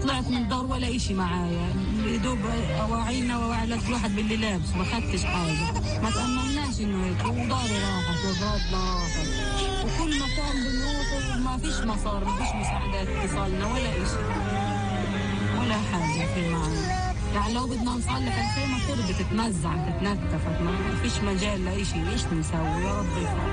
طلعت من الدار ولا إشي معايا، يدوب أواعينا وأواعي كل واحد باللي لابس، ما خدتش حاجة، ما تأملناش إنه هيك، وداري راحت وأولادنا راحت، وكل مكان بنروح وما فيش مصار، ما فيش مساعدات تصلنا ولا إشي ولا حاجة في معنا. يعني لو بدنا نصلح الخيمة تربط تتمزع تتنتفت، ما فيش مجال لإشي، إيش نسوي؟ يا رب يفرج.